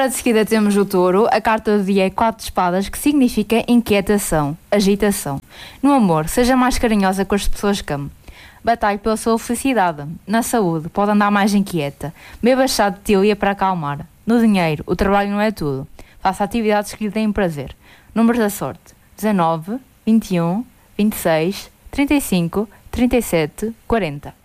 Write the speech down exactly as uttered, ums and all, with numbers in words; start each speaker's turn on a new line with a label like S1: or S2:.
S1: Agora de seguida temos o touro. A carta do dia é quatro de espadas, que significa inquietação, agitação. No amor, seja mais carinhosa com as pessoas que ama. Batalhe pela sua felicidade. Na saúde, pode andar mais inquieta. Beba chá de tília para acalmar. No dinheiro, o trabalho não é tudo. Faça atividades que lhe deem prazer. Números da sorte: dezanove, vinte e um, vinte e seis, trinta e cinco, trinta e sete, quarenta.